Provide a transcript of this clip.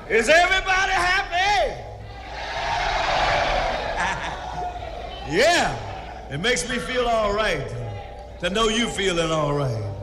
Is everybody happy? Yeah, it makes me feel all right to know you feeling all right.